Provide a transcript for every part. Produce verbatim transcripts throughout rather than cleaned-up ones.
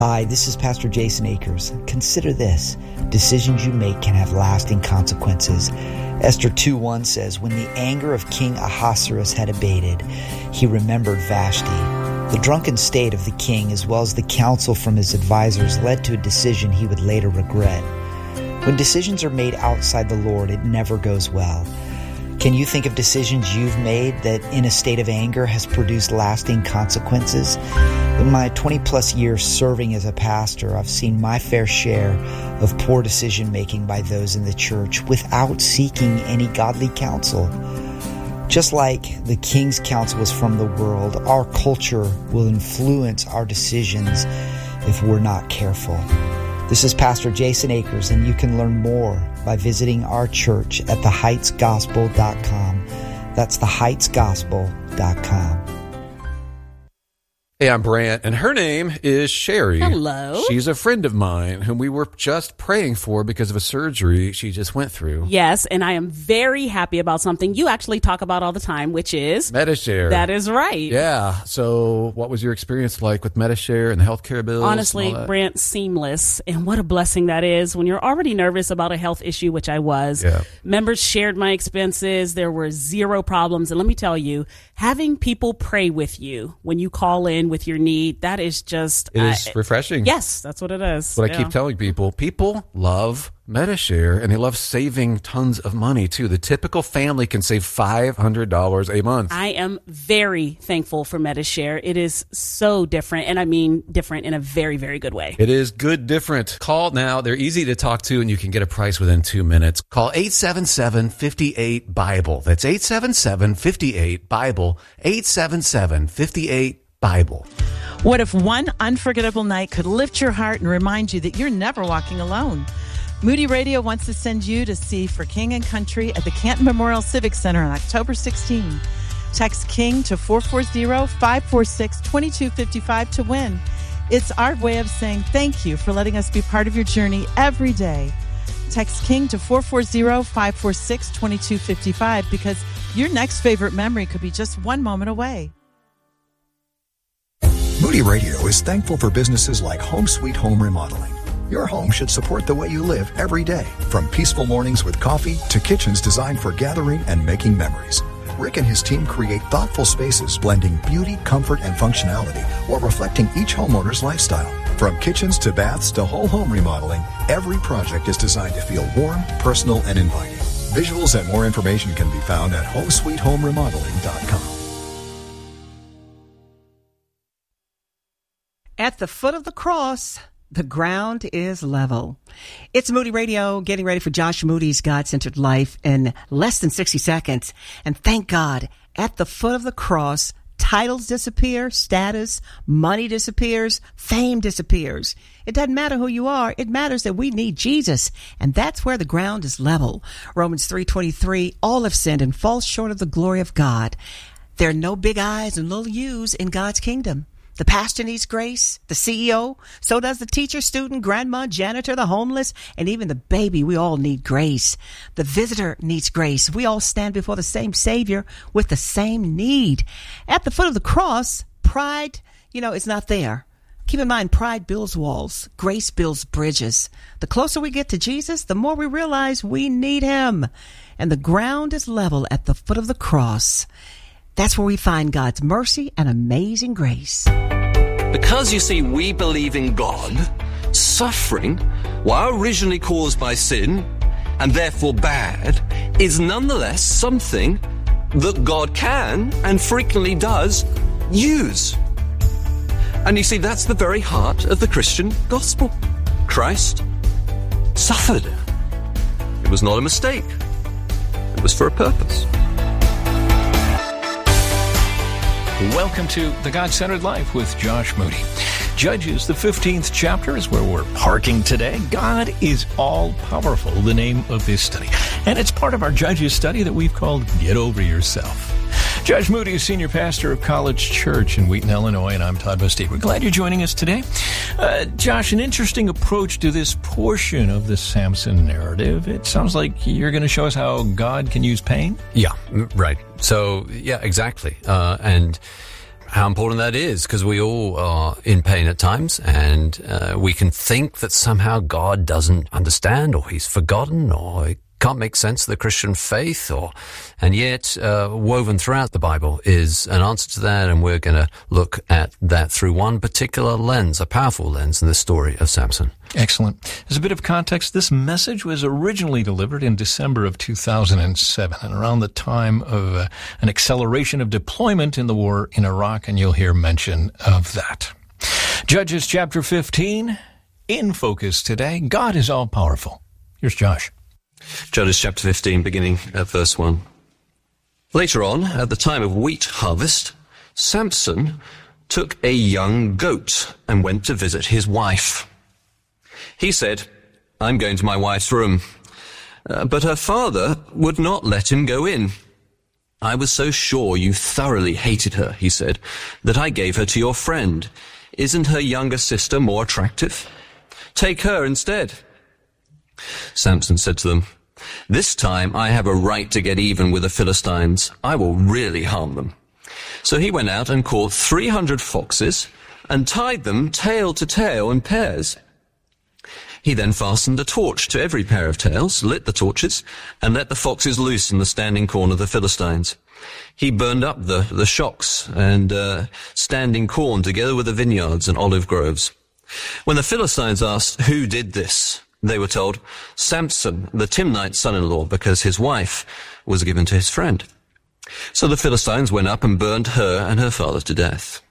Hi, this is Pastor Jason Akers. Consider this. Decisions you make can have lasting consequences. Esther two one says, when the anger of King Ahasuerus had abated, he remembered Vashti. The drunken state of the king, as well as the counsel from his advisors, led to a decision he would later regret. When decisions are made outside the Lord, it never goes well. Can you think of decisions you've made that in a state of anger has produced lasting consequences? In my twenty-plus years serving as a pastor, I've seen my fair share of poor decision-making by those in the church without seeking any godly counsel. Just like the king's counsel was from the world, our culture will influence our decisions if we're not careful. This is Pastor Jason Akers, and you can learn more by visiting our church at the heights gospel dot com. That's the heights gospel dot com. Hey, I'm Brant, and her name is Sherry. Hello. She's a friend of mine whom we were just praying for because of a surgery she just went through. Yes, and I am very happy about something you actually talk about all the time, which is Medi-Share. That is right. Yeah. So what was your experience like with Medi-Share and the healthcare bills? Honestly, Brant, seamless. And what a blessing that is when you're already nervous about a health issue, which I was. Yeah. Members shared my expenses. There were zero problems. And let me tell you, having people pray with you when you call in with your need, that is just... It is uh, refreshing. Yes, that's what it is. That's what yeah. I keep telling people. People love Medi-Share, and they love saving tons of money, too. The typical family can save five hundred dollars a month. I am very thankful for Medi-Share. It is so different, and I mean different in a very, very good way. It is good different. Call now. They're easy to talk to, and you can get a price within two minutes. Call eight seven seven, five eight, BIBLE. That's eight seven seven, five eight, BIBLE. eight seven seven, five eight, BIBLE. What if one unforgettable night could lift your heart and remind you that you're never walking alone? Moody Radio wants to send you to see For King and Country at the Canton Memorial Civic Center on October sixteenth. Text KING to four four zero, five four six, two two five five to win. It's our way of saying thank you for letting us be part of your journey every day. Text KING to four four zero, five four six, two two five five because your next favorite memory could be just one moment away. Moody Radio is thankful for businesses like Home Sweet Home Remodeling. Your home should support the way you live every day, from peaceful mornings with coffee to kitchens designed for gathering and making memories. Rick and his team create thoughtful spaces blending beauty, comfort, and functionality while reflecting each homeowner's lifestyle. From kitchens to baths to whole home remodeling, every project is designed to feel warm, personal, and inviting. Visuals and more information can be found at home sweet home remodeling dot com. At the foot of the cross, the ground is level. It's Moody Radio, getting ready for Josh Moody's God-Centered Life in less than sixty seconds. And thank God, at the foot of the cross, titles disappear, status, money disappears, fame disappears. It doesn't matter who you are. It matters that we need Jesus. And that's where the ground is level. Romans three twenty-three, all have sinned and fall short of the glory of God. There are no big I's and little U's in God's kingdom. The pastor needs grace, the C E O, so does the teacher, student, grandma, janitor, the homeless, and even the baby. We all need grace. The visitor needs grace. We all stand before the same Savior with the same need. At the foot of the cross, pride, you know, is not there. Keep in mind, pride builds walls. Grace builds bridges. The closer we get to Jesus, the more we realize we need him. And the ground is level at the foot of the cross. That's where we find God's mercy and amazing grace. Because, you see, we believe in God, suffering, while originally caused by sin, and therefore bad, is nonetheless something that God can, and frequently does, use. And you see, that's the very heart of the Christian gospel. Christ suffered. It was not a mistake. It was for a purpose. Welcome to The God-Centered Life with Josh Moody. Judges, the fifteenth chapter is where we're parking today. God is all-powerful, the name of this study. And it's part of our Judges study that we've called Get Over Yourself. Judge Moody is senior pastor of College Church in Wheaton, Illinois, and I'm Todd Bastide. We're glad you're joining us today. Uh, Josh, an interesting approach to this portion of the Samson narrative. It sounds like you're going to show us how God can use pain? Yeah, right. So, yeah, exactly. Uh, and how important that is, because we all are in pain at times, and uh, we can think that somehow God doesn't understand, or he's forgotten, or he can't make sense of the Christian faith, or and yet uh, woven throughout the Bible is an answer to that, and we're going to look at that through one particular lens, a powerful lens in the story of Samson. Excellent. As a bit of context, this message was originally delivered in December of two thousand seven, and around the time of uh, an acceleration of deployment in the war in Iraq, and you'll hear mention of that. Judges chapter fifteen, in focus today. God is all-powerful. Here's Josh. Judges chapter fifteen, beginning at verse one. Later on, at the time of wheat harvest, Samson took a young goat and went to visit his wife. He said, "I'm going to my wife's room." Uh, but her father would not let him go in. "I was so sure you thoroughly hated her," he said, "that I gave her to your friend. Isn't her younger sister more attractive? Take her instead." Samson said to them, "This time I have a right to get even with the Philistines. I will really harm them." So he went out and caught three hundred foxes and tied them tail to tail in pairs. He then fastened a torch to every pair of tails, lit the torches, and let the foxes loose in the standing corn of the Philistines. He burned up the, the shocks and uh, standing corn together with the vineyards and olive groves. When the Philistines asked who did this, they were told, "Samson, the Timnite's son-in-law, because his wife was given to his friend." So the Philistines went up and burned her and her father to death.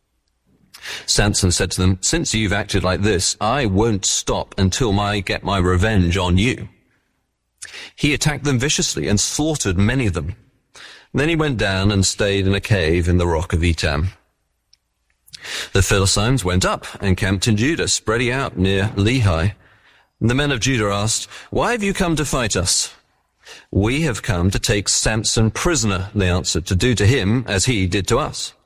Samson said to them, "Since you've acted like this, I won't stop until I get my revenge on you." He attacked them viciously and slaughtered many of them. Then he went down and stayed in a cave in the rock of Etam. The Philistines went up and camped in Judah, spreading out near Lehi. The men of Judah asked, "Why have you come to fight us?" "We have come to take Samson prisoner," they answered, "to do to him as he did to us."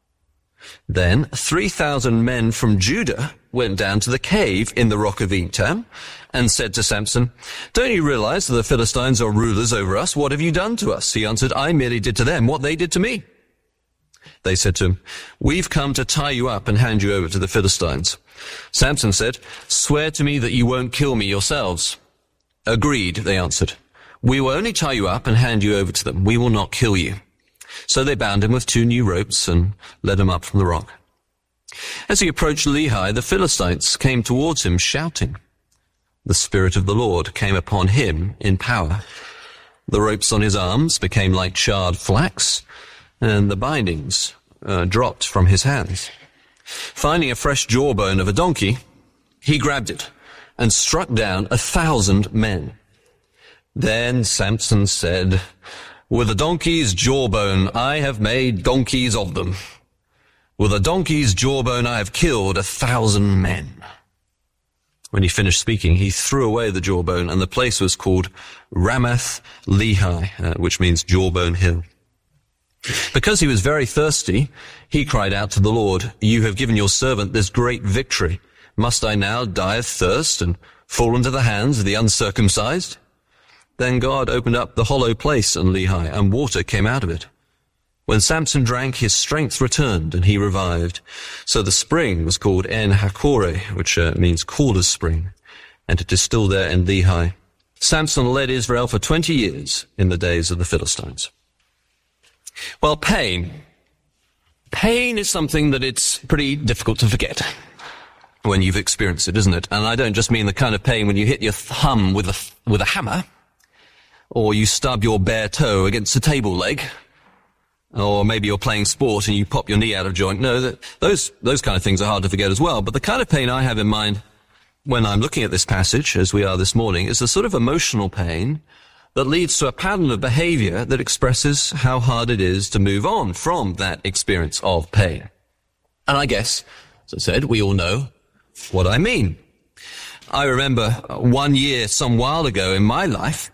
Then three thousand men from Judah went down to the cave in the rock of Etam and said to Samson, "Don't you realize that the Philistines are rulers over us? What have you done to us?" He answered, "I merely did to them what they did to me." They said to him, "We've come to tie you up and hand you over to the Philistines." Samson said, "Swear to me that you won't kill me yourselves." "Agreed," they answered. "We will only tie you up and hand you over to them. We will not kill you." So they bound him with two new ropes and led him up from the rock. As he approached Lehi, the Philistines came towards him shouting. The Spirit of the Lord came upon him in power. The ropes on his arms became like charred flax, and the bindings uh, dropped from his hands. Finding a fresh jawbone of a donkey, he grabbed it and struck down a thousand men. Then Samson said, "With a donkey's jawbone I have made donkeys of them. With a donkey's jawbone I have killed a thousand men." When he finished speaking, he threw away the jawbone, and the place was called Ramath Lehi, uh, which means jawbone hill. Because he was very thirsty, he cried out to the Lord, "You have given your servant this great victory. Must I now die of thirst and fall into the hands of the uncircumcised?" Then God opened up the hollow place in Lehi, and water came out of it. When Samson drank, his strength returned, and he revived. So the spring was called En Hakore, which uh, means Calder's spring, and it is still there in Lehi. Samson led Israel for twenty years in the days of the Philistines. Well, pain. Pain is something that it's pretty difficult to forget when you've experienced it, isn't it? And I don't just mean the kind of pain when you hit your thumb with a, with a hammer, or you stub your bare toe against a table leg, or maybe you're playing sport and you pop your knee out of joint. No, that, those, those kind of things are hard to forget as well. But the kind of pain I have in mind when I'm looking at this passage, as we are this morning, is the sort of emotional pain that leads to a pattern of behavior that expresses how hard it is to move on from that experience of pain. And I guess, as I said, we all know what I mean. I remember one year some while ago in my life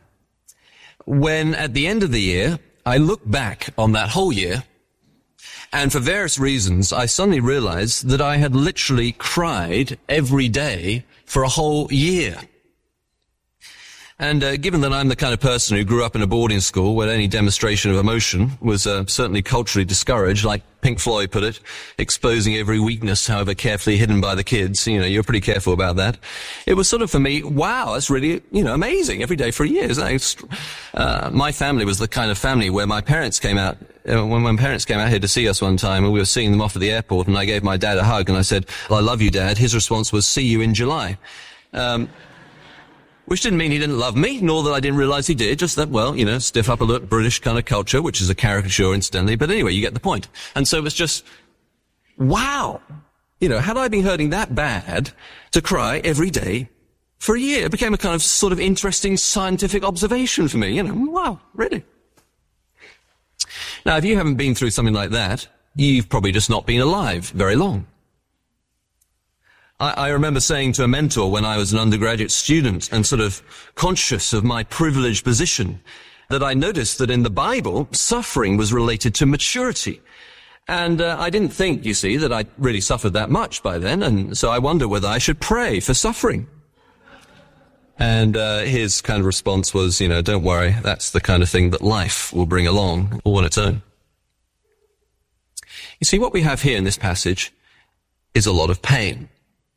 when at the end of the year, I looked back on that whole year, and for various reasons, I suddenly realized that I had literally cried every day for a whole year. And uh, given that I'm the kind of person who grew up in a boarding school where any demonstration of emotion was uh, certainly culturally discouraged, like Pink Floyd put it, exposing every weakness, however carefully hidden by the kids, you know, you're pretty careful about that. It was sort of for me, wow, that's really, you know, amazing every day for a year. Uh, my family was the kind of family where my parents came out, uh, when my parents came out here to see us one time and we were seeing them off at the airport and I gave my dad a hug and I said, well, I love you, Dad. His response was, see you in July. Um, Which didn't mean he didn't love me, nor that I didn't realize he did, just that, well, you know, stiff upper lip British kind of culture, which is a caricature incidentally, but anyway, you get the point. And so it was just, wow. You know, had I been hurting that bad to cry every day for a year? It became a kind of sort of interesting scientific observation for me, you know, wow, really. Now, if you haven't been through something like that, you've probably just not been alive very long. I remember saying to a mentor when I was an undergraduate student and sort of conscious of my privileged position that I noticed that in the Bible, suffering was related to maturity. And uh, I didn't think, you see, that I really suffered that much by then. And so I wonder whether I should pray for suffering. And uh, his kind of response was, you know, don't worry, that's the kind of thing that life will bring along all on its own. You see, what we have here in this passage is a lot of pain.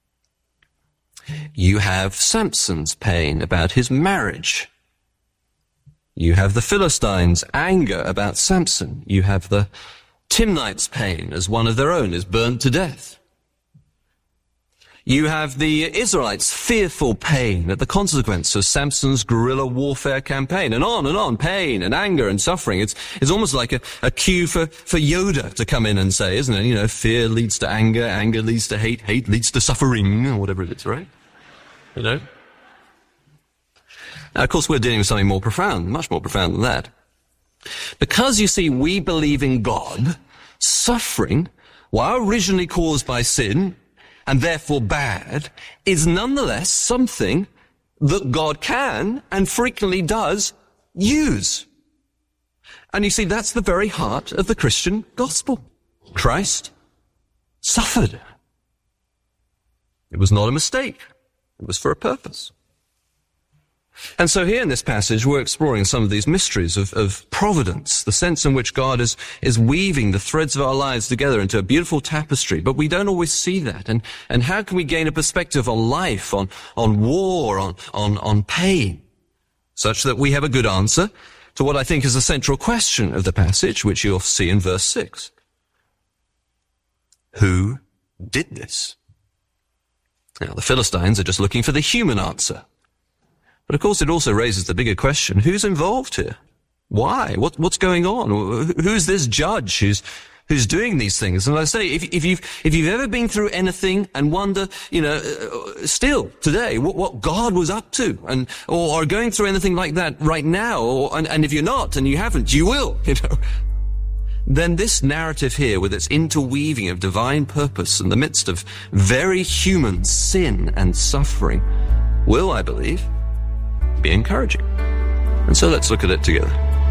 You have Samson's pain about his marriage. You have the Philistines' anger about Samson. You have the Timnites' pain as one of their own is burnt to death. You have the Israelites' fearful pain at the consequence of Samson's guerrilla warfare campaign, and on and on, pain and anger and suffering. It's, it's almost like a, a cue for, for Yoda to come in and say, isn't it? You know, fear leads to anger, anger leads to hate, hate leads to suffering, or whatever it is, right? You know? Now, of course, we're dealing with something more profound, much more profound than that. Because, you see, we believe in God, suffering, while originally caused by sin, and therefore bad, is nonetheless something that God can, and frequently does, use. And you see, that's the very heart of the Christian gospel. Christ suffered. It was not a mistake. It was for a purpose. And so here in this passage, we're exploring some of these mysteries of, of providence, the sense in which God is, is weaving the threads of our lives together into a beautiful tapestry. But we don't always see that. And, and how can we gain a perspective on life, on, on war, on, on, on pain, such that we have a good answer to what I think is the central question of the passage, which you'll see in verse six. Who did this? Now, the Philistines are just looking for the human answer. But of course, it also raises the bigger question, who's involved here? Why? What, what's going on? Who's this judge who's, who's doing these things? And I say, if, if you've, if you've ever been through anything and wonder, you know, still today, what, what God was up to, and, or are going through anything like that right now, or, and, and if you're not, and you haven't, you will, you know, then this narrative here, with its interweaving of divine purpose in the midst of very human sin and suffering, will, I believe, be encouraging. And so let's look at it together.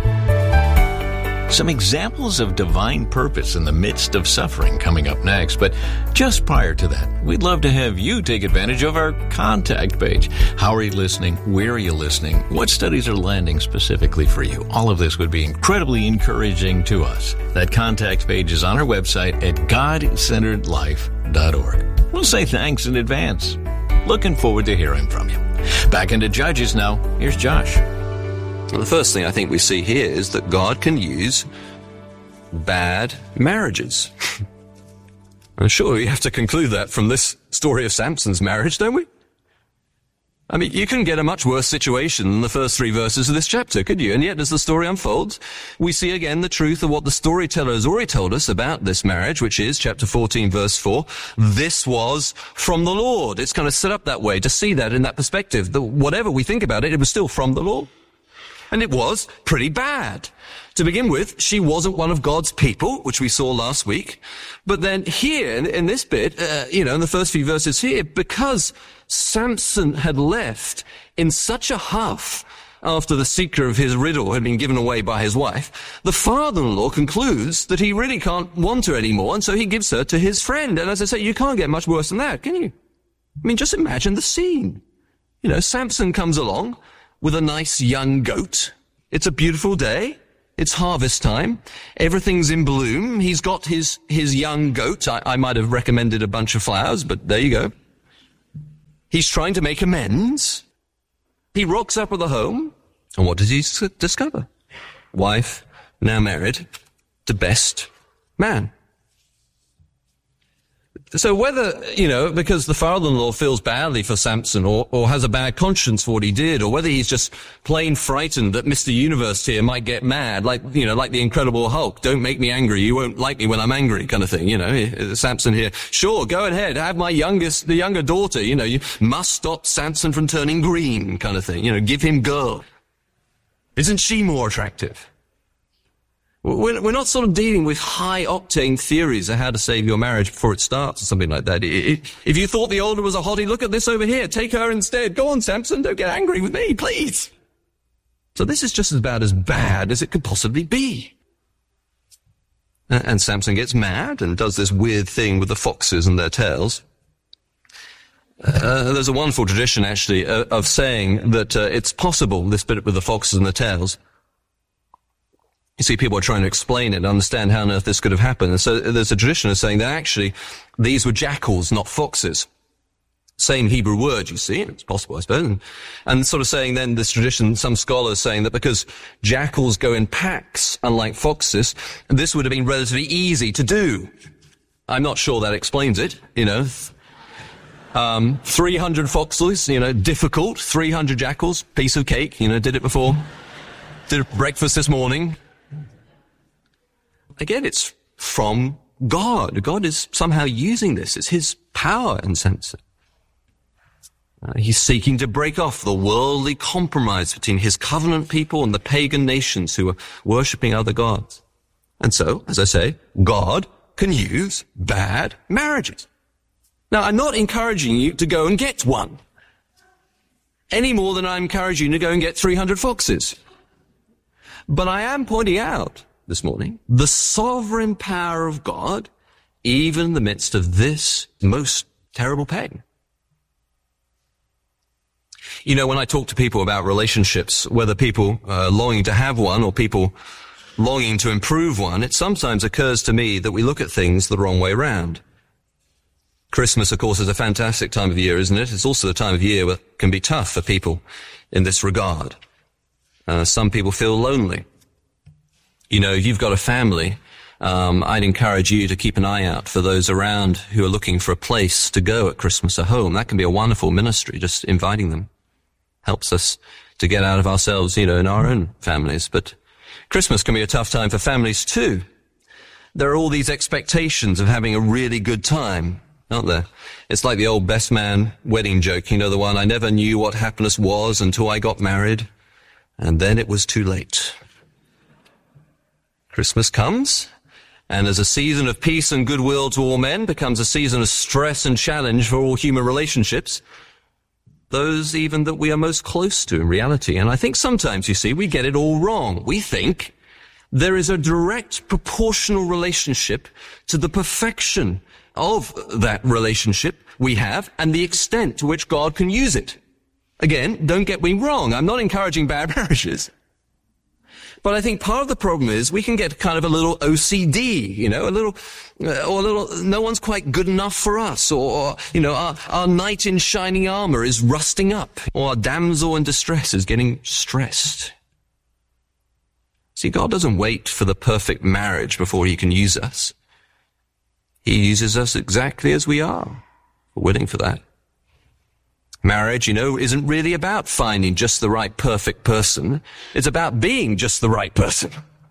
Some examples of divine purpose in the midst of suffering coming up next. But just prior to that, we'd love to have you take advantage of our contact page. How are you listening? Where are you listening? What studies are landing specifically for you? All of this would be incredibly encouraging to us. That contact page is on our website at god centered life dot org. We'll say thanks in advance. Looking forward to hearing from you. Back into Judges now. Here's Josh. Well, the first thing I think we see here is that God can use bad marriages. I'm sure we have to conclude that from this story of Samson's marriage, don't we? I mean, you can get a much worse situation than the first three verses of this chapter, could you? And yet, as the story unfolds, we see again the truth of what the storyteller has already told us about this marriage, which is chapter fourteen, verse four. This was from the Lord. It's kind of set up that way to see that in that perspective. That whatever we think about it, it was still from the Lord. And it was pretty bad. To begin with, she wasn't one of God's people, which we saw last week. But then here, in, in this bit, uh, you know, in the first few verses here, because Samson had left in such a huff after the secret of his riddle had been given away by his wife, the father-in-law concludes that he really can't want her anymore, and so he gives her to his friend. And as I say, you can't get much worse than that, can you? I mean, just imagine the scene. You know, Samson comes along with a nice young goat. It's a beautiful day. It's harvest time. Everything's in bloom. He's got his, his young goat. I, I might have recommended a bunch of flowers, but there you go. He's trying to make amends. He rocks up at the home, and what does he s- discover? Wife, now married, to best man. So whether, you know, because the father-in-law feels badly for Samson or, or has a bad conscience for what he did, or whether he's just plain frightened that Mister Universe here might get mad, like, you know, like the Incredible Hulk, don't make me angry, you won't like me when I'm angry kind of thing, you know, Samson here, sure, go ahead, have my youngest, the younger daughter, you know, you must stop Samson from turning green kind of thing, you know, give him girl. Isn't she more attractive? We're not sort of dealing with high-octane theories of how to save your marriage before it starts or something like that. If you thought the older was a hottie, look at this over here. Take her instead. Go on, Samson. Don't get angry with me, please. So this is just about as bad as it could possibly be. And Samson gets mad and does this weird thing with the foxes and their tails. Uh, there's a wonderful tradition, actually, uh, of saying that uh, it's possible, this bit with the foxes and the tails. You see, people are trying to explain it and understand how on earth this could have happened. And so there's a tradition of saying that actually these were jackals, not foxes. Same Hebrew word, you see. It's possible, I suppose. And, and sort of saying then this tradition, some scholars saying that because jackals go in packs, unlike foxes, this would have been relatively easy to do. I'm not sure that explains it, you know. Um, three hundred foxes, you know, difficult. three hundred jackals, piece of cake, you know, did it before. Did breakfast this morning. Again, it's from God. God is somehow using this. It's his power in Samson. Uh, he's seeking to break off the worldly compromise between his covenant people and the pagan nations who are worshipping other gods. And so, as I say, God can use bad marriages. Now, I'm not encouraging you to go and get one, any more than I'm encouraging you to go and get three hundred foxes. But I am pointing out this morning the sovereign power of God, even in the midst of this most terrible pain. You know, when I talk to people about relationships, whether people uh, longing to have one or people longing to improve one, it sometimes occurs to me that we look at things the wrong way round. Christmas, of course, is a fantastic time of year, isn't it? It's also the time of year that can be tough for people in this regard. Uh, some people feel lonely. You know, if you've got a family, um, I'd encourage you to keep an eye out for those around who are looking for a place to go at Christmas, a home. That can be a wonderful ministry, just inviting them. Helps us to get out of ourselves, you know, in our own families. But Christmas can be a tough time for families too. There are all these expectations of having a really good time, aren't there? It's like the old best man wedding joke, you know, the one, I never knew what happiness was until I got married, and then it was too late. Christmas comes, and as a season of peace and goodwill to all men becomes a season of stress and challenge for all human relationships, those even that we are most close to in reality. And I think sometimes, you see, we get it all wrong. We think there is a direct proportional relationship to the perfection of that relationship we have and the extent to which God can use it. Again, don't get me wrong. I'm not encouraging bad marriages. But I think part of the problem is we can get kind of a little O C D, you know, a little, uh, or a little, no one's quite good enough for us, or, or you know, our, our knight in shining armor is rusting up, or our damsel in distress is getting stressed. See, God doesn't wait for the perfect marriage before he can use us. He uses us exactly as we are. We're willing for that. Marriage, you know, isn't really about finding just the right perfect person. It's about being just the right person.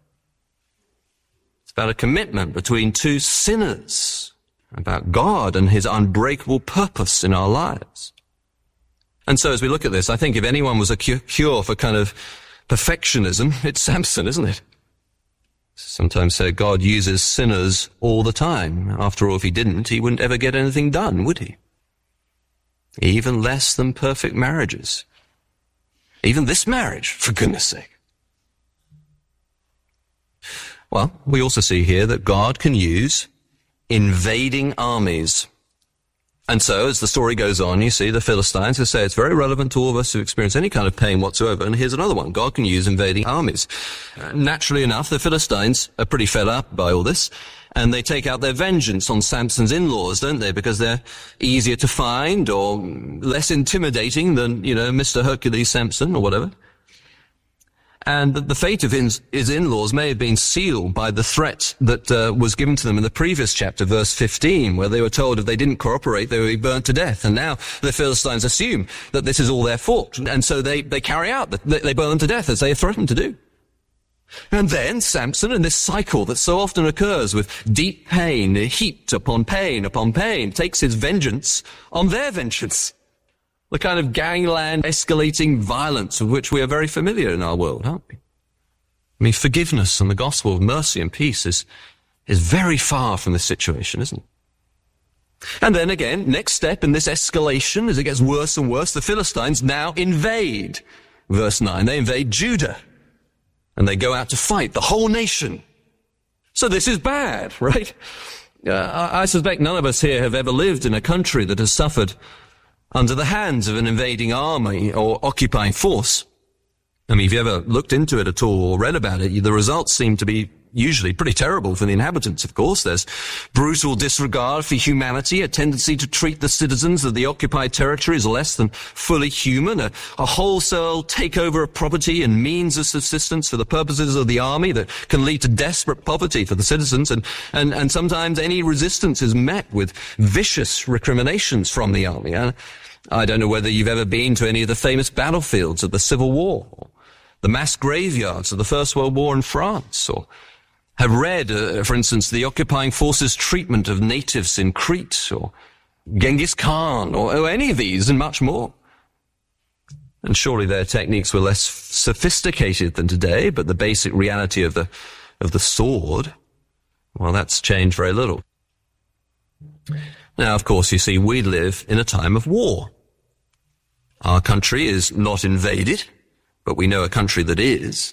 It's about a commitment between two sinners, about God and his unbreakable purpose in our lives. And so as we look at this, I think if anyone was a cure for kind of perfectionism, it's Samson, isn't it? Sometimes say God uses sinners all the time. After all, if he didn't, he wouldn't ever get anything done, would he? Even less than perfect marriages. Even this marriage, for goodness sake. Well, we also see here that God can use invading armies. And so, as the story goes on, you see the Philistines who say it's very relevant to all of us who experience any kind of pain whatsoever. And here's another one. God can use invading armies. Uh, naturally enough, the Philistines are pretty fed up by all this. And they take out their vengeance on Samson's in-laws, don't they? Because they're easier to find or less intimidating than, you know, Mister Hercules Samson or whatever. And the fate of his in-laws may have been sealed by the threat that uh, was given to them in the previous chapter, verse fifteen, where they were told if they didn't cooperate, they would be burnt to death. And now the Philistines assume that this is all their fault. And so they, they carry out, they, they burn them to death as they threatened to do. And then Samson, in this cycle that so often occurs with deep pain heaped upon pain upon pain, takes his vengeance on their vengeance. The kind of gangland escalating violence of which we are very familiar in our world, aren't we? I mean, forgiveness and the gospel of mercy and peace is, is very far from this situation, isn't it? And then again, next step in this escalation, as it gets worse and worse, the Philistines now invade. Verse nine, they invade Judah. And they go out to fight the whole nation. So this is bad, right? Uh, I, I suspect none of us here have ever lived in a country that has suffered under the hands of an invading army or occupying force. I mean, if you ever looked into it at all or read about it, the results seem to be usually pretty terrible for the inhabitants, of course. There's brutal disregard for humanity, a tendency to treat the citizens of the occupied territory as less than fully human, a, a wholesale takeover of property and means of subsistence for the purposes of the army that can lead to desperate poverty for the citizens, and, and, and sometimes any resistance is met with vicious recriminations from the army. And I don't know whether you've ever been to any of the famous battlefields of the Civil War, or the mass graveyards of the First World War in France, or have read, uh, for instance, the occupying forces' treatment of natives in Crete, or Genghis Khan, or, or any of these, and much more. And surely their techniques were less sophisticated than today, but the basic reality of the of the sword, well, that's changed very little. Now, of course, you see, we live in a time of war. Our country is not invaded, but we know a country that is.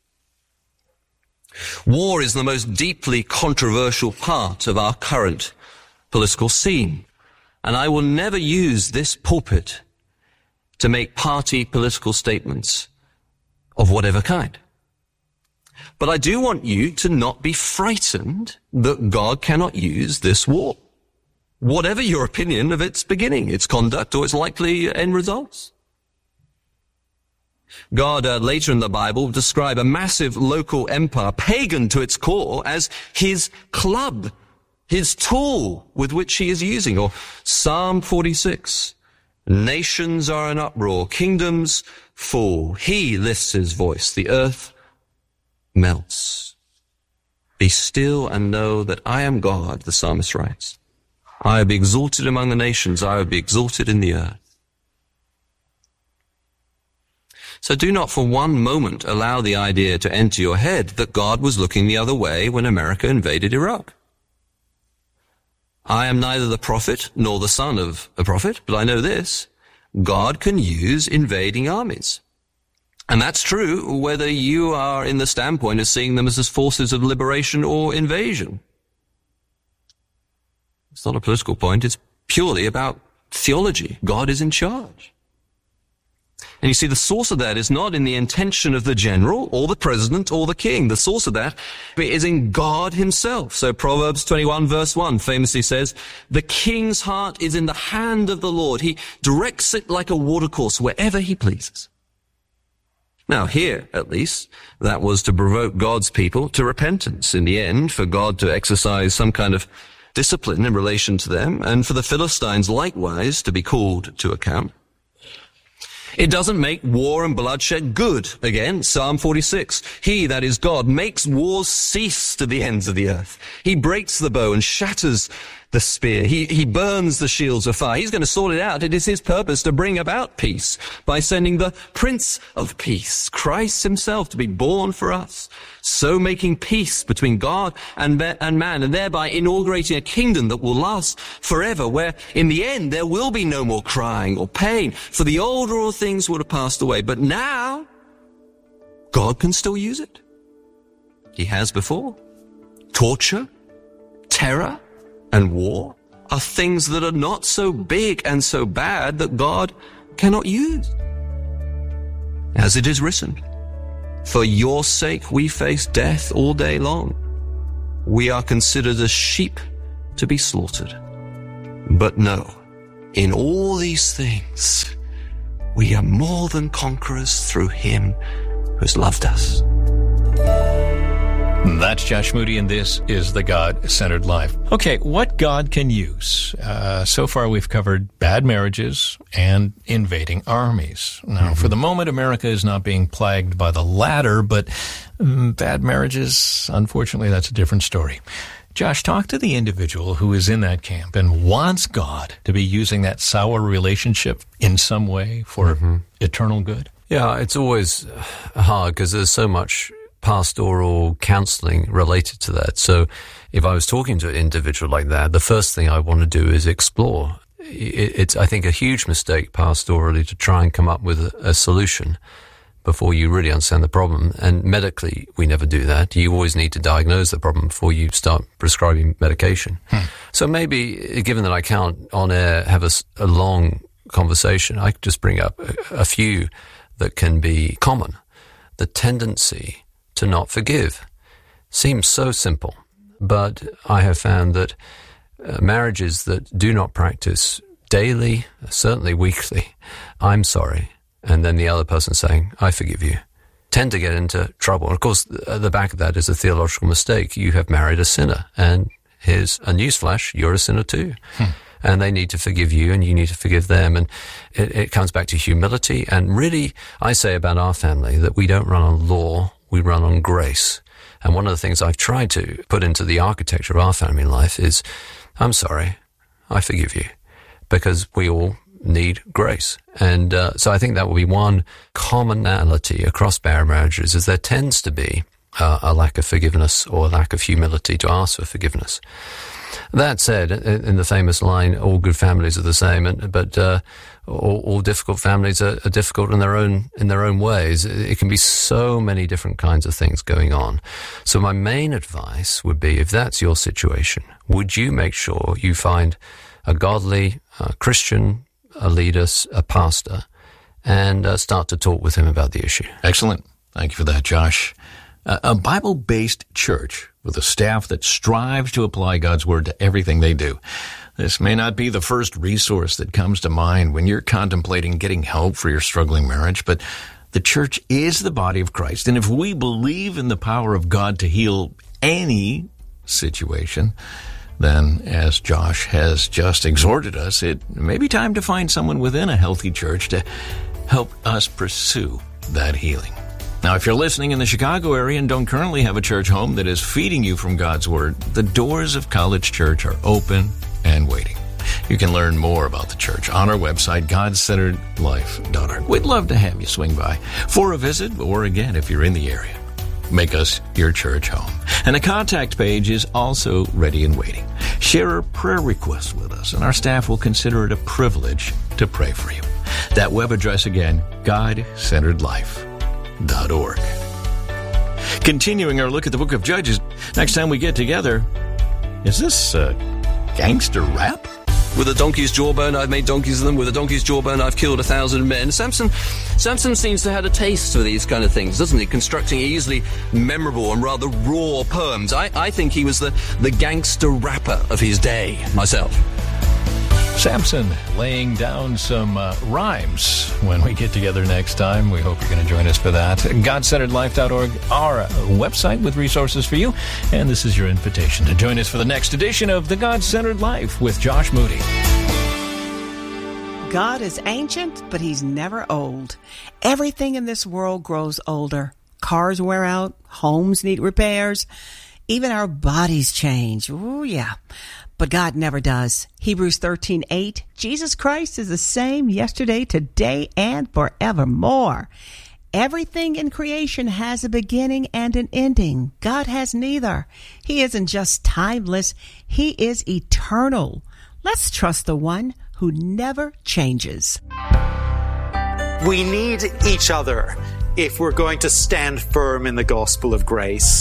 War is the most deeply controversial part of our current political scene, and I will never use this pulpit to make party political statements of whatever kind. But I do want you to not be frightened that God cannot use this war, whatever your opinion of its beginning, its conduct, or its likely end results. God, uh, later in the Bible, describe a massive local empire, pagan to its core, as his club, his tool with which he is using. Or Psalm forty-six, nations are in uproar, kingdoms fall. He lifts his voice, the earth melts. Be still and know that I am God, the psalmist writes. I will be exalted among the nations, I will be exalted in the earth. So do not for one moment allow the idea to enter your head that God was looking the other way when America invaded Iraq. I am neither the prophet nor the son of a prophet, but I know this: God can use invading armies. And that's true whether you are in the standpoint of seeing them as, as forces of liberation or invasion. It's not a political point, it's purely about theology. God is in charge. And you see, the source of that is not in the intention of the general or the president or the king. The source of that is in God himself. So Proverbs twenty-one verse one famously says, the king's heart is in the hand of the Lord. He directs it like a watercourse wherever he pleases. Now here, at least, that was to provoke God's people to repentance. In the end, for God to exercise some kind of discipline in relation to them, and for the Philistines likewise to be called to account. It doesn't make war and bloodshed good. Again, Psalm forty-six. He, that is God, makes wars cease to the ends of the earth. He breaks the bow and shatters the spear. He, he burns the shields of fire. He's going to sort it out. It is his purpose to bring about peace by sending the Prince of Peace, Christ himself, to be born for us, so making peace between God and, and man, and thereby inaugurating a kingdom that will last forever, where in the end there will be no more crying or pain, for the old all things would have passed away. But now, God can still use it. He has before. Torture, terror, and war. are things that are not so big and so bad that God cannot use. As it is written, for your sake we face death all day long. We are considered as sheep to be slaughtered. But no, in all these things, we are more than conquerors through him who has loved us. That's Josh Moody, and this is The God-Centered Life. Okay, what God can use? Uh, so far we've covered bad marriages and invading armies. Now, mm-hmm. for the moment, America is not being plagued by the latter, but um, bad marriages, unfortunately, that's a different story. Josh, talk to the individual who is in that camp and wants God to be using that sour relationship in some way for mm-hmm. eternal good. Yeah, it's always hard because there's so much pastoral counseling related to that. So if I was talking to an individual like that, the first thing I want to do is explore. It's, I think, a huge mistake pastorally to try and come up with a, a solution before you really understand the problem. And medically, we never do that. You always need to diagnose the problem before you start prescribing medication. Hmm. So maybe, given that I can't on air have a, a long conversation, I could just bring up a, a few that can be common. The tendency to not forgive seems so simple, but I have found that uh, marriages that do not practice daily, certainly weekly, I'm sorry, and then the other person saying, I forgive you, tend to get into trouble. And of course, at the back of that is a theological mistake. You have married a sinner, and here's a newsflash, you're a sinner too. Hmm. And they need to forgive you, and you need to forgive them. And it, it comes back to humility. And really, I say about our family that we don't run on law, we run on grace. And one of the things I've tried to put into the architecture of our family life is, I'm sorry, I forgive you, because we all need grace. And uh, so I think that will be one commonality across bad marriages, is there tends to be uh, a lack of forgiveness or a lack of humility to ask for forgiveness. That said, in the famous line, all good families are the same, but uh, all, all difficult families are, are difficult in their own in their own ways. It can be so many different kinds of things going on. So my main advice would be, if that's your situation, would you make sure you find a godly uh, Christian, a leader, a pastor, and uh, start to talk with him about the issue. Excellent. Thank you for that, Josh. Uh, a Bible-based church with a staff that strives to apply God's Word to everything they do. This may not be the first resource that comes to mind when you're contemplating getting help for your struggling marriage, but the church is the body of Christ. And if we believe in the power of God to heal any situation, then, as Josh has just exhorted us, it may be time to find someone within a healthy church to help us pursue that healing. Now, if you're listening in the Chicago area and don't currently have a church home that is feeding you from God's Word, the doors of College Church are open and waiting. You can learn more about the church on our website, god centered life dot org. We'd love to have you swing by for a visit, or again, if you're in the area, make us your church home. And a contact page is also ready and waiting. Share a prayer request with us, and our staff will consider it a privilege to pray for you. That web address again, god centered life dot org. Continuing our look at the book of Judges, next time we get together, is this uh, gangster rap? With a donkey's jawbone, I've made donkeys of them. With a donkey's jawbone, I've killed a thousand men. Samson, Samson seems to have had a taste for these kind of things, doesn't he? Constructing easily memorable and rather raw poems. I, I think he was the, the gangster rapper of his day, myself. Samson laying down some uh, rhymes when we get together next time. We hope you're going to join us for that. god centered life dot org, our website with resources for you. And this is your invitation to join us for the next edition of The God-Centered Life with Josh Moody. God is ancient, but he's never old. Everything in this world grows older. Cars wear out, homes need repairs, even our bodies change. Ooh, yeah. But God never does. Hebrews thirteen eight, Jesus Christ is the same yesterday, today, and forevermore. Everything in creation has a beginning and an ending. God has neither. He isn't just timeless. He is eternal. Let's trust the one who never changes. We need each other if we're going to stand firm in the gospel of grace.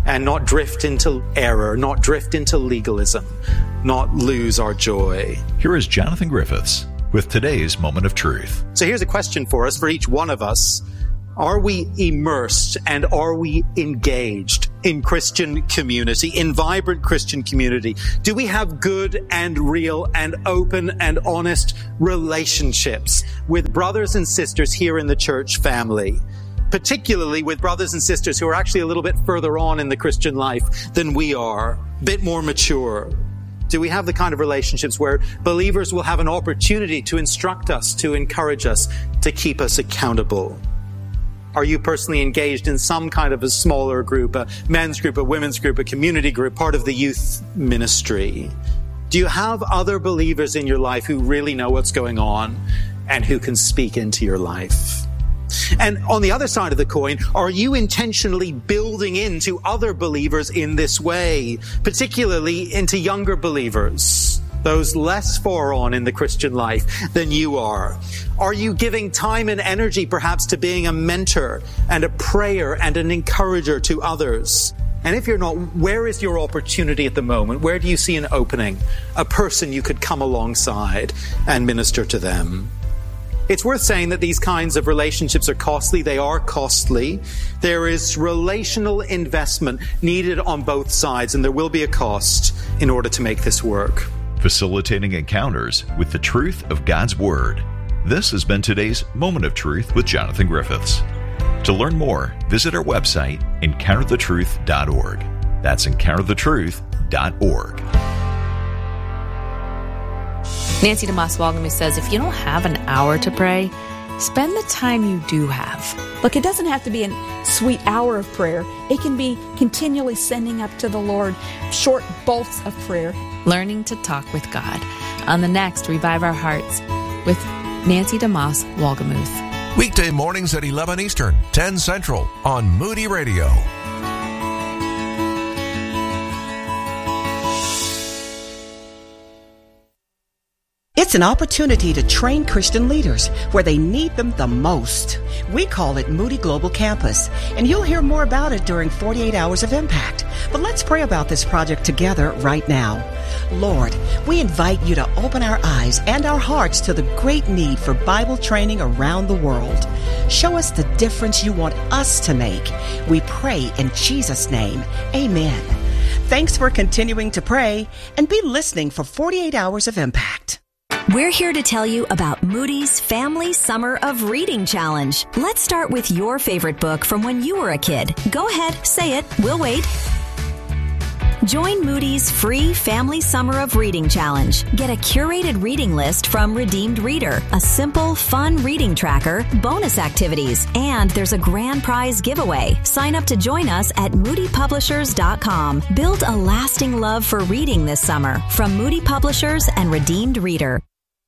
and not drift into error, not drift into legalism, not lose our joy. Here is Jonathan Griffiths with today's Moment of Truth. So here's a question for us, for each one of us. Are we immersed and are we engaged in Christian community, in vibrant Christian community? Do we have good and real and open and honest relationships with brothers and sisters here in the church family? Particularly with brothers and sisters who are actually a little bit further on in the Christian life than we are, a bit more mature. Do we have the kind of relationships where believers will have an opportunity to instruct us, to encourage us, to keep us accountable? Are you personally engaged in some kind of a smaller group, a men's group, a women's group, a community group, part of the youth ministry? Do you have other believers in your life who really know what's going on and who can speak into your life? And on the other side of the coin, are you intentionally building into other believers in this way, particularly into younger believers, those less far on in the Christian life than you are? Are you giving time and energy perhaps to being a mentor and a prayer and an encourager to others? And if you're not, where is your opportunity at the moment? Where do you see an opening, a person you could come alongside and minister to them? It's worth saying that these kinds of relationships are costly. They are costly. There is relational investment needed on both sides, and there will be a cost in order to make this work. Facilitating encounters with the truth of God's Word. This has been today's Moment of Truth with Jonathan Griffiths. To learn more, visit our website, encounter the truth dot org. That's encounter the truth dot org. Nancy DeMoss Walgamu says, if you don't have an hour to pray, spend the time you do have. Look, it doesn't have to be a sweet hour of prayer. It can be continually sending up to the Lord short bolts of prayer. Learning to talk with God. On the next Revive Our Hearts with Nancy DeMoss Walgamuth. Weekday mornings at eleven Eastern, ten Central on Moody Radio. It's an opportunity to train Christian leaders where they need them the most. We call it Moody Global Campus, and you'll hear more about it during forty-eight Hours of Impact. But let's pray about this project together right now. Lord, we invite you to open our eyes and our hearts to the great need for Bible training around the world. Show us the difference you want us to make. We pray in Jesus' name. Amen. Thanks for continuing to pray, and be listening for forty-eight Hours of Impact. We're here to tell you about Moody's Family Summer of Reading Challenge. Let's start with your favorite book from when you were a kid. Go ahead, say it. We'll wait. Join Moody's free Family Summer of Reading Challenge. Get a curated reading list from Redeemed Reader, a simple, fun reading tracker, bonus activities, and there's a grand prize giveaway. Sign up to join us at moody publishers dot com. Build a lasting love for reading this summer from Moody Publishers and Redeemed Reader.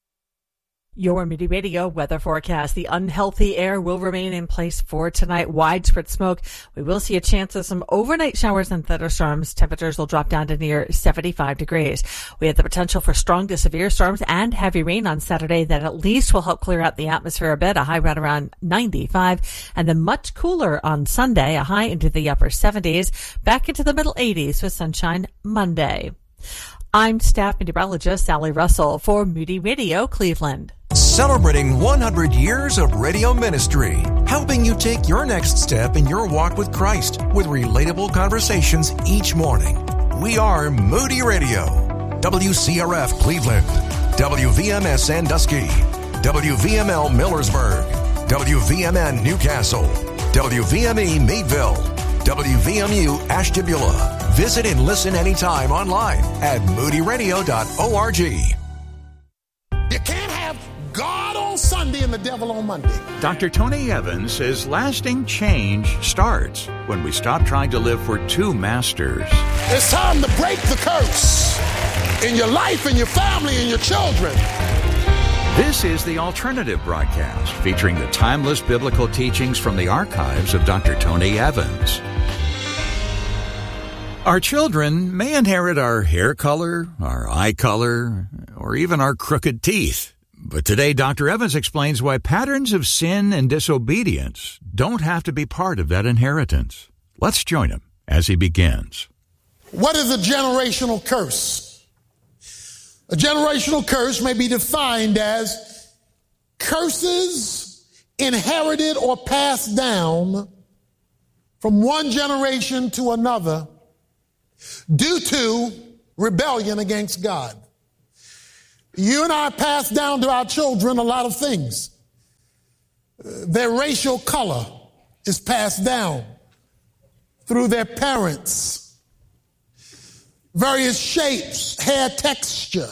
Your Moody Radio weather forecast. The unhealthy air will remain in place for tonight. Widespread smoke. We will see a chance of some overnight showers and thunderstorms. Temperatures will drop down to near seventy-five degrees. We have the potential for strong to severe storms and heavy rain on Saturday that at least will help clear out the atmosphere a bit. A high right around ninety-five. And then much cooler on Sunday. A high into the upper seventies. Back into the middle eighties with sunshine Monday. I'm staff meteorologist Sally Russell for Moody Radio Cleveland. Celebrating one hundred years of radio ministry, helping you take your next step in your walk with Christ with relatable conversations each morning. We are Moody Radio, W C R F Cleveland, W V M S Sandusky, W V M L Millersburg, W V M N Newcastle, W V M E Meadville, W V M U Ashtabula. Visit and listen anytime online at moody radio dot org. You can't have God on Sunday and the devil on Monday. Doctor Tony Evans says lasting change starts when we stop trying to live for two masters. It's time to break the curse in your life, in your family, in your children. This is the Alternative Broadcast, featuring the timeless biblical teachings from the archives of Doctor Tony Evans. Our children may inherit our hair color, our eye color, or even our crooked teeth. But today, Doctor Evans explains why patterns of sin and disobedience don't have to be part of that inheritance. Let's join him as he begins. What is a generational curse? A generational curse may be defined as curses inherited or passed down from one generation to another due to rebellion against God. You and I pass down to our children a lot of things. Their racial color is passed down through their parents. Various shapes, hair texture,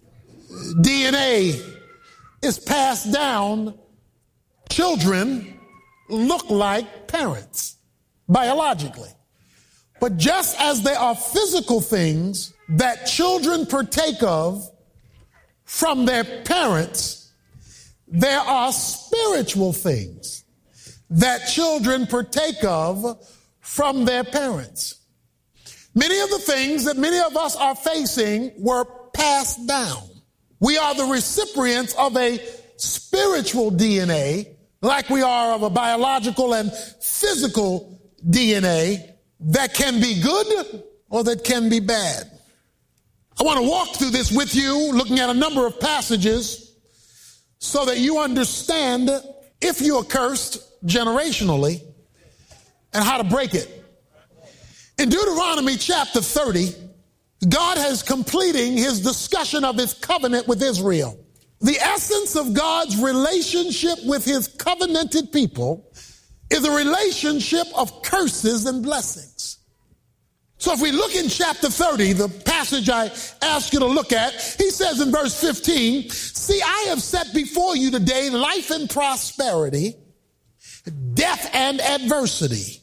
D N A is passed down. Children look like parents biologically. But just as there are physical things that children partake of from their parents, there are spiritual things that children partake of from their parents. Many of the things that many of us are facing were passed down. We are the recipients of a spiritual D N A, like we are of a biological and physical D N A that can be good or that can be bad. I want to walk through this with you, looking at a number of passages so that you understand if you are cursed generationally and how to break it. In Deuteronomy chapter thirty, God is completing his discussion of his covenant with Israel. The essence of God's relationship with his covenanted people is a relationship of curses and blessings. So if we look in chapter thirty, the passage I ask you to look at, he says in verse fifteen, see, I have set before you today life and prosperity, death and adversity.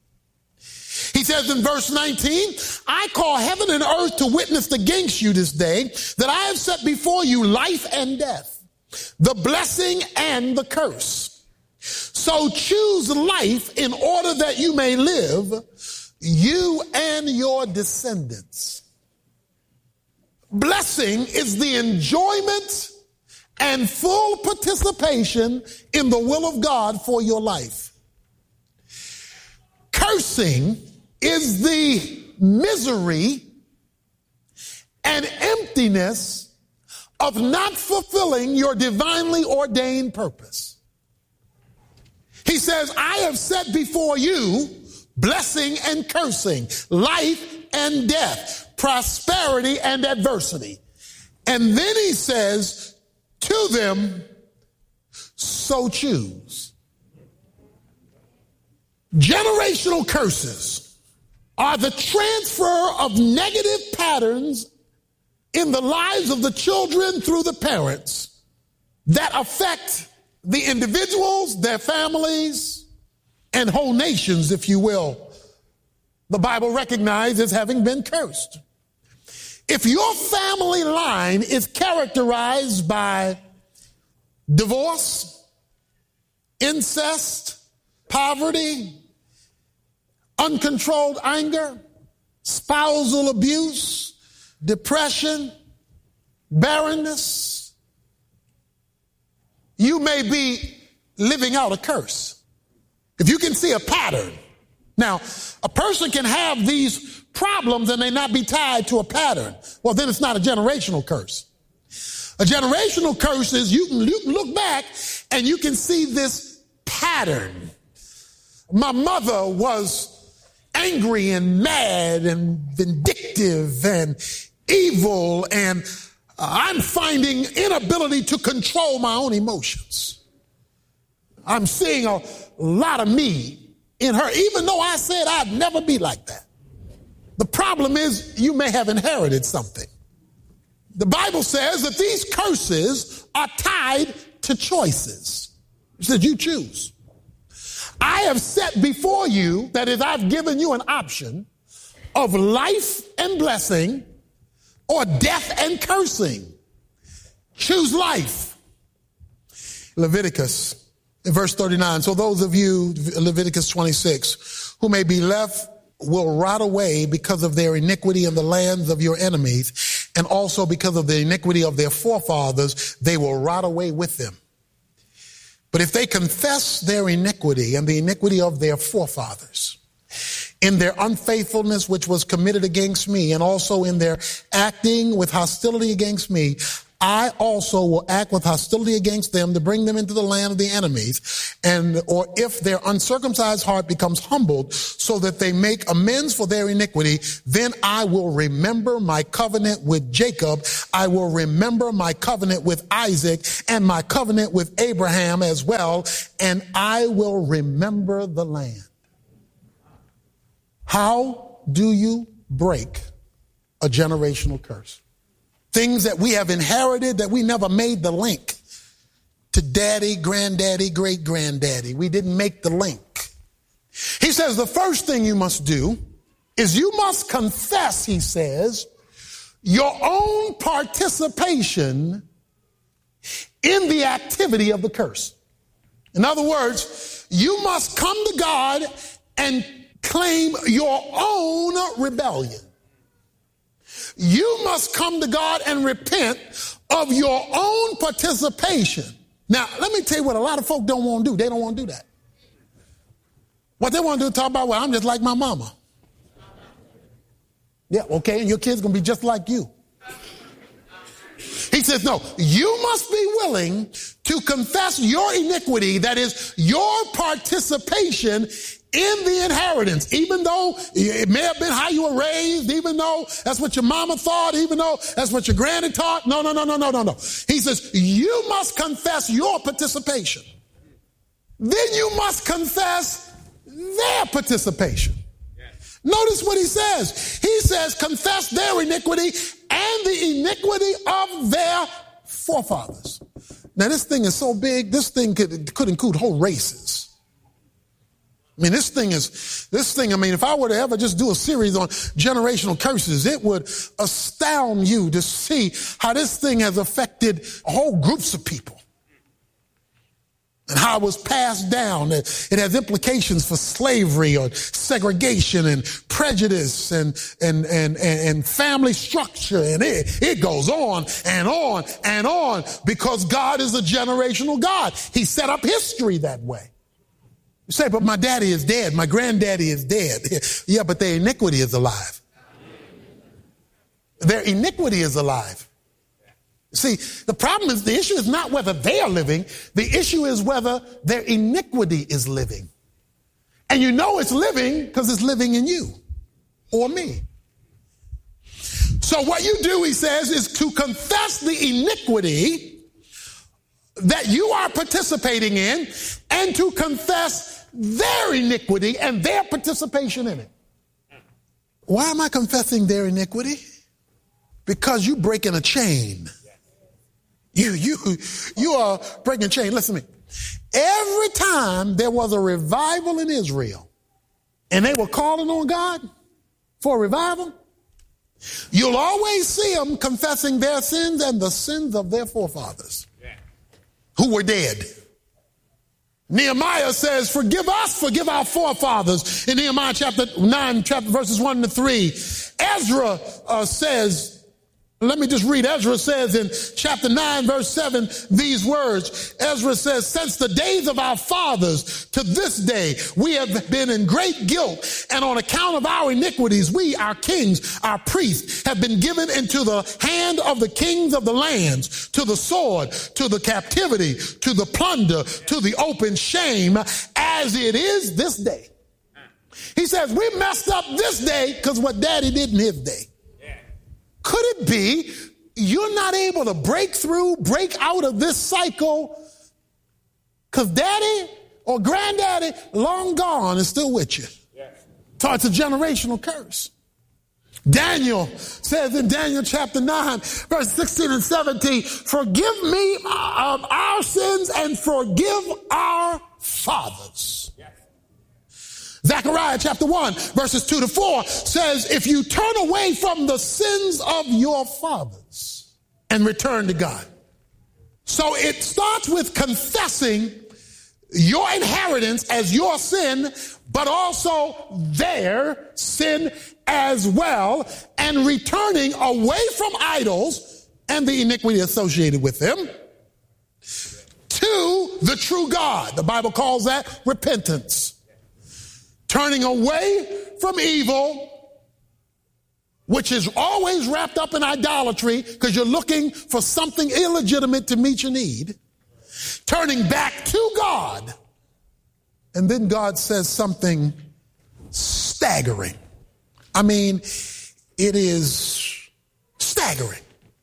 He says in verse nineteen, I call heaven and earth to witness against you this day that I have set before you life and death, the blessing and the curse. So choose life in order that you may live, you and your descendants. Blessing is the enjoyment and full participation in the will of God for your life. Cursing is the misery and emptiness of not fulfilling your divinely ordained purpose. He says, I have set before you blessing and cursing, life and death, prosperity and adversity. And then he says to them, so choose. Generational curses are the transfer of negative patterns in the lives of the children through the parents that affect the individuals, their families, and whole nations, if you will. The Bible recognizes as having been cursed. If your family line is characterized by divorce, incest, poverty, uncontrolled anger, spousal abuse, depression, barrenness, you may be living out a curse. If you can see a pattern. Now, a person can have these problems and they not be tied to a pattern. Well, then it's not a generational curse. A generational curse is you can, you can look back and you can see this pattern. My mother was angry and mad and vindictive and evil, and I'm finding inability to control my own emotions. I'm seeing a lot of me in her, even though I said I'd never be like that. The problem is you may have inherited something. The Bible says that these curses are tied to choices. It says you choose. I have set before you, that is, I've given you an option of life and blessing or death and cursing. Choose life. Leviticus, in verse thirty-nine, so those of you, Leviticus twenty-six, who may be left will rot away because of their iniquity in the lands of your enemies, and also because of the iniquity of their forefathers, they will rot away with them. But if they confess their iniquity and the iniquity of their forefathers, in their unfaithfulness which was committed against me, and also in their acting with hostility against me, I also will act with hostility against them to bring them into the land of the enemies. And, or if their uncircumcised heart becomes humbled so that they make amends for their iniquity, then I will remember my covenant with Jacob. I will remember my covenant with Isaac and my covenant with Abraham as well. And I will remember the land. How do you break a generational curse? Things that we have inherited that we never made the link to daddy, granddaddy, great granddaddy. We didn't make the link. He says the first thing you must do is you must confess, he says, your own participation in the activity of the curse. In other words, you must come to God and claim your own rebellion. You must come to God and repent of your own participation. Now, let me tell you what a lot of folk don't want to do. They don't want to do that. What they want to do is talk about, well, I'm just like my mama. Yeah, okay, and your kid's going to be just like you. He says, no, you must be willing to confess your iniquity, that is, your participation in the inheritance, even though it may have been how you were raised, even though that's what your mama thought, even though that's what your granny taught. No, no, no, no, no, no, no. He says, you must confess your participation. Then you must confess their participation. Yes. Notice what he says. He says, confess their iniquity and the iniquity of their forefathers. Now, this thing is so big, this thing could, could include whole races. I mean, this thing is, this thing, I mean, if I were to ever just do a series on generational curses, it would astound you to see how this thing has affected whole groups of people and how it was passed down. It has implications for slavery or segregation and prejudice and, and, and, and family structure. And it, it goes on and on and on because God is a generational God. He set up history that way. You say, but my daddy is dead. My granddaddy is dead. Yeah, but their iniquity is alive. Their iniquity is alive. See, the problem is, the issue is not whether they are living. The issue is whether their iniquity is living. And you know it's living because it's living in you or me. So what you do, he says, is to confess the iniquity that you are participating in and to confess their iniquity and their participation in it. Why am I confessing their iniquity? Because you breaking a chain. You, you, you are breaking a chain. Listen to me. Every time there was a revival in Israel and they were calling on God for a revival, you'll always see them confessing their sins and the sins of their forefathers who were dead. Nehemiah says, forgive us, forgive our forefathers. In Nehemiah chapter nine, chapter verses one to three. Ezra uh, says, let me just read. Ezra says in chapter nine, verse seven, these words. Ezra says, since the days of our fathers to this day, we have been in great guilt, and on account of our iniquities, we, our kings, our priests, have been given into the hand of the kings of the lands, to the sword, to the captivity, to the plunder, to the open shame, as it is this day. He says, we messed up this day because what daddy did in his day. Could it be you're not able to break through, break out of this cycle because daddy or granddaddy, long gone, is still with you? Yes. So it's a generational curse. Daniel says in Daniel chapter nine, verse sixteen and seventeen, forgive me of our sins and forgive our fathers. Yes. Zechariah chapter one, verses two to four says, if you turn away from the sins of your fathers and return to God. So it starts with confessing your inheritance as your sin, but also their sin as well, and returning away from idols and the iniquity associated with them to the true God. The Bible calls that repentance. turning away from evil, which is always wrapped up in idolatry because you're looking for something illegitimate to meet your need, turning back to God. And then God says something staggering. I mean, it is staggering.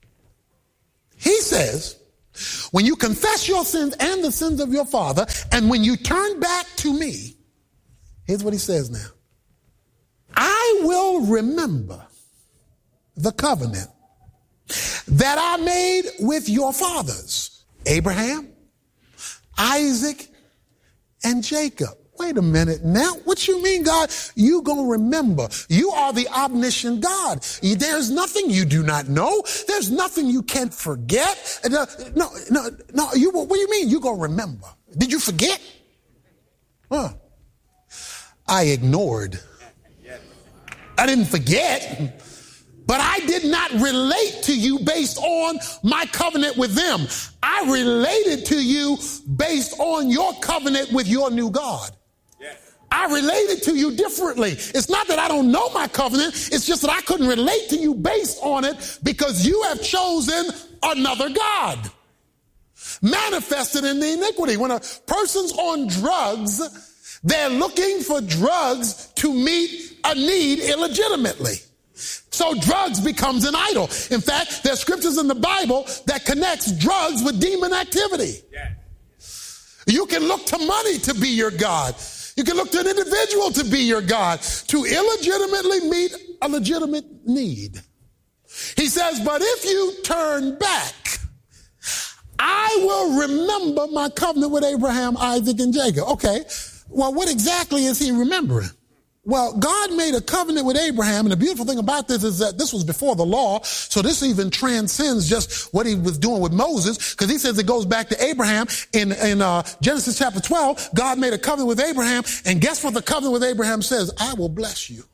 He says, when you confess your sins and the sins of your father, and when you turn back to me, here's what he says now. I will remember the covenant that I made with your fathers, Abraham, Isaac, and Jacob. Wait a minute now. What you mean, God? You gonna remember. You are the omniscient God. There's nothing you do not know. There's nothing you can't forget. No, no, no. You, what do you mean? You gonna remember? Did you forget? Huh. I ignored. I didn't forget. But I did not relate to you based on my covenant with them. I related to you based on your covenant with your new God. I related to you differently. It's not that I don't know my covenant. It's just that I couldn't relate to you based on it because you have chosen another God. Manifested in the iniquity. When a person's on drugs, they're looking for drugs to meet a need illegitimately. So drugs becomes an idol. In fact, there's scriptures in the Bible that connects drugs with demon activity. You can look to money to be your God. You can look to an individual to be your God, to illegitimately meet a legitimate need. He says, but if you turn back, I will remember my covenant with Abraham, Isaac, and Jacob. Okay, well, what exactly is he remembering? Well, God made a covenant with Abraham, and the beautiful thing about this is that this was before the law, so this even transcends just what he was doing with Moses, because he says it goes back to Abraham. In, in uh, Genesis chapter twelve, God made a covenant with Abraham, and guess what the covenant with Abraham says? I will bless you.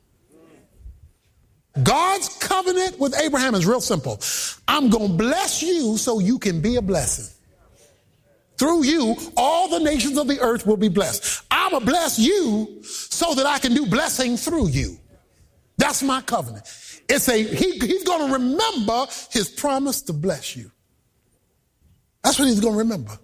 God's covenant with Abraham is real simple. I'm going to bless you so you can be a blessing. Through you, all the nations of the earth will be blessed. I'm going to bless you so that I can do blessing through you. That's my covenant. It's a, he, he's going to remember his promise to bless you. That's what he's going to remember.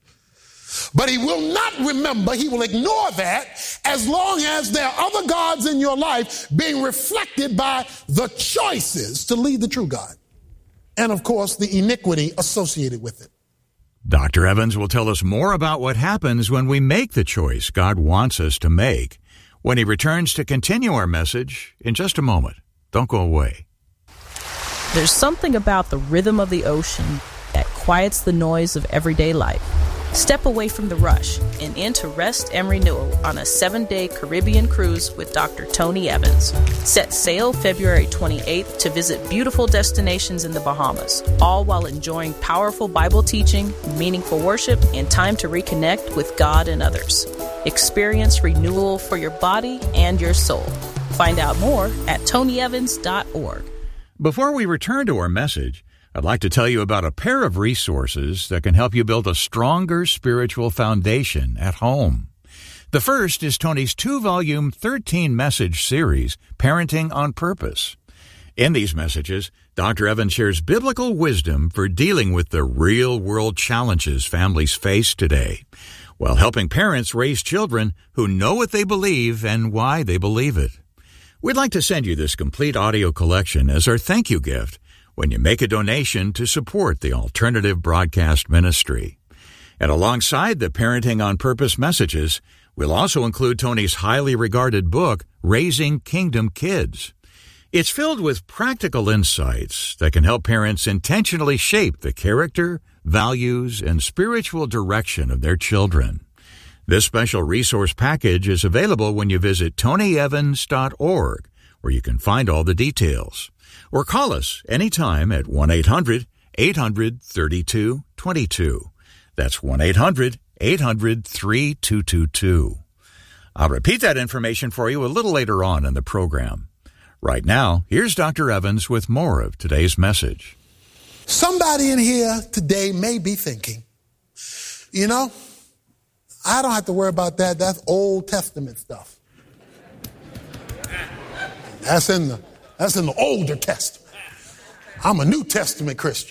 But he will not remember, he will ignore that as long as there are other gods in your life being reflected by the choices to lead the true God. And of course, the iniquity associated with it. Doctor Evans will tell us more about what happens when we make the choice God wants us to make when he returns to continue our message in just a moment. Don't go away. There's something about the rhythm of the ocean that quiets the noise of everyday life. Step away from the rush and into rest and renewal on a seven-day Caribbean cruise with Doctor Tony Evans. Set sail February twenty-eighth to visit beautiful destinations in the Bahamas, all while enjoying powerful Bible teaching, meaningful worship, and time to reconnect with God and others. Experience renewal for your body and your soul. Find out more at tony evans dot org. Before we return to our message, I'd like to tell you about a pair of resources that can help you build a stronger spiritual foundation at home. The first is Tony's two-volume, thirteen-message series, Parenting on Purpose. In these messages, Doctor Evans shares biblical wisdom for dealing with the real-world challenges families face today, while helping parents raise children who know what they believe and why they believe it. We'd like to send you this complete audio collection as our thank you gift when you make a donation to support the Alternative Broadcast Ministry. And alongside the Parenting on Purpose messages, we'll also include Tony's highly regarded book, Raising Kingdom Kids. It's filled with practical insights that can help parents intentionally shape the character, values, and spiritual direction of their children. This special resource package is available when you visit tony evans dot org, where you can find all the details. Or call us anytime at one eight hundred eight hundred thirty-two twenty-two. That's one eight hundred eight hundred thirty-two twenty-two. I'll repeat that information for you a little later on in the program. Right now, here's Doctor Evans with more of today's message. Somebody in here today may be thinking, you know, I don't have to worry about that. That's Old Testament stuff. That's in the, that's in the Older Testament. I'm a New Testament Christian.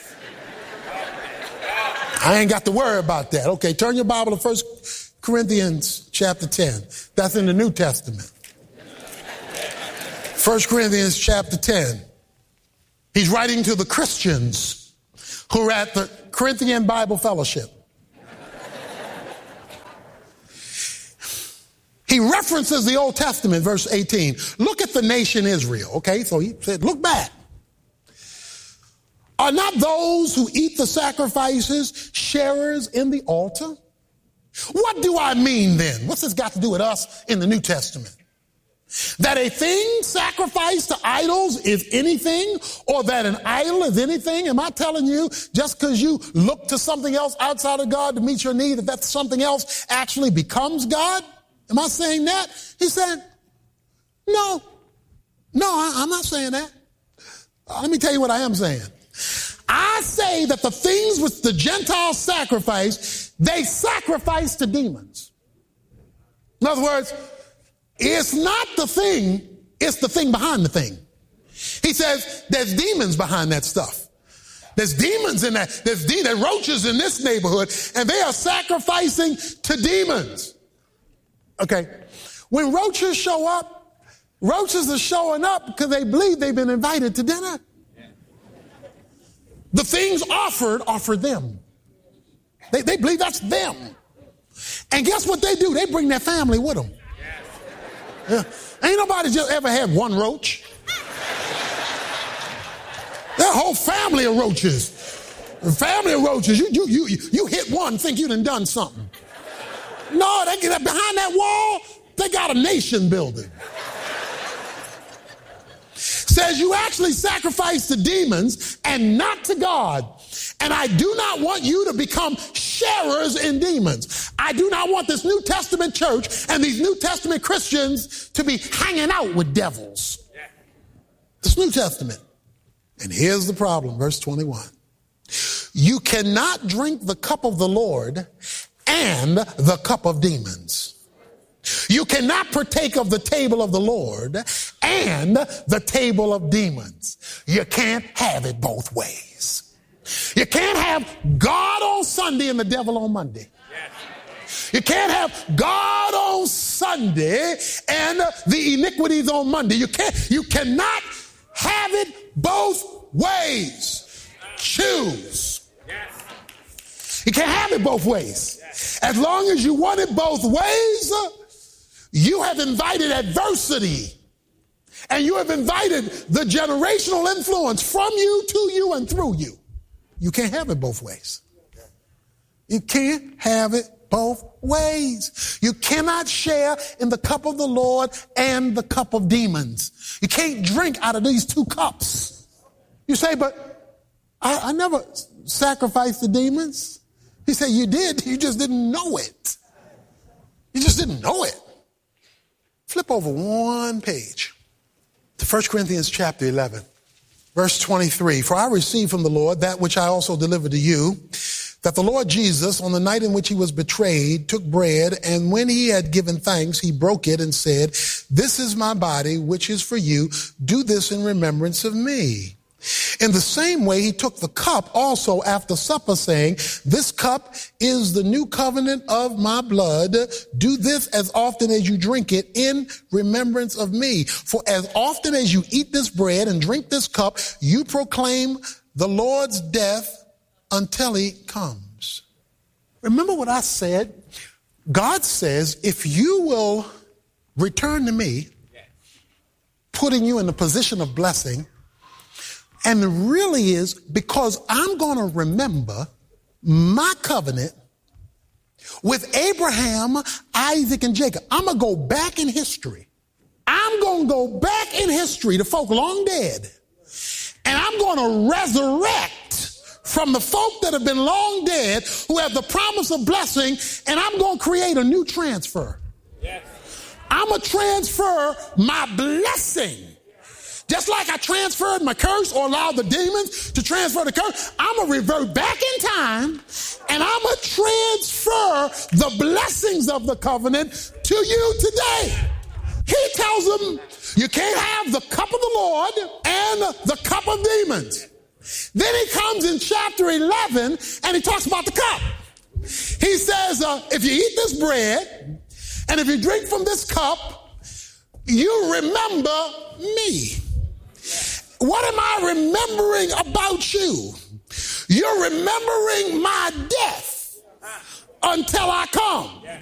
I ain't got to worry about that. Okay, turn your Bible to First Corinthians chapter ten. That's in the New Testament. First Corinthians chapter ten. He's writing to the Christians who are at the Corinthian Bible Fellowship. He references the Old Testament, verse eighteen. Look at the nation Israel. Okay, so he said, look back. Are not those who eat the sacrifices sharers in the altar? What do I mean then? What's this got to do with us in the New Testament? That a thing sacrificed to idols is anything, or that an idol is anything? Am I telling you just because you look to something else outside of God to meet your need, that that something else actually becomes God? Am I saying that? He said, no, no, I, I'm not saying that. Uh, let me tell you what I am saying. I say that the things which the Gentiles sacrifice, they sacrifice to demons. In other words, it's not the thing, it's the thing behind the thing. He says there's demons behind that stuff. There's demons in that. There's, de- there's roaches in this neighborhood, and they are sacrificing to demons. Okay. When roaches show up, roaches are showing up because they believe they've been invited to dinner. The things offered are for them. They, they believe that's them. And guess what they do? They bring their family with them. Yeah. Ain't nobody just ever had one roach. Their whole family of roaches. A family of roaches. You, you, you, you hit one, think you done done something. No, they get behind that wall, they got a nation building. Says you actually sacrifice to demons and not to God. And I do not want you to become sharers in demons. I do not want this New Testament church and these New Testament Christians to be hanging out with devils. This New Testament. And here's the problem, verse twenty-one. You cannot drink the cup of the Lord and the cup of demons. You cannot partake of the table of the Lord and the table of demons. You can't have it both ways. You can't have God on Sunday and the devil on Monday. You can't have God on Sunday and the iniquities on Monday. You can't, you cannot have it both ways. Choose. You can't have it both ways. As long as you want it both ways, you have invited adversity, and you have invited the generational influence from you, to you, and through you. You can't have it both ways. You can't have it both ways. You cannot share in the cup of the Lord and the cup of demons. You can't drink out of these two cups. You say, but I, I never sacrificed the demons. He said, you did. You just didn't know it. You just didn't know it. Flip over one page to First Corinthians chapter eleven, verse twenty-three. For I received from the Lord that which I also delivered to you, that the Lord Jesus, on the night in which he was betrayed, took bread, and when he had given thanks, he broke it and said, this is my body, which is for you. Do this in remembrance of me. In the same way, he took the cup also after supper, saying, this cup is the new covenant of my blood. Do this as often as you drink it in remembrance of me. For as often as you eat this bread and drink this cup, you proclaim the Lord's death until he comes. Remember what I said? God says, if you will return to me, putting you in a position of blessing, and it really is because I'm going to remember my covenant with Abraham, Isaac, and Jacob. I'm going to go back in history. I'm going to go back in history to folk long dead. And I'm going to resurrect from the folk that have been long dead who have the promise of blessing, and I'm going to create a new transfer. Yes. I'm going to transfer my blessing. Just like I transferred my curse or allowed the demons to transfer the curse, I'm going to revert back in time and I'm going to transfer the blessings of the covenant to you today. He tells them, you can't have the cup of the Lord and the cup of demons. Then he comes in chapter eleven and he talks about the cup. He says, uh, if you eat this bread and if you drink from this cup, you remember me. What am I remembering about you? You're remembering my death until I come.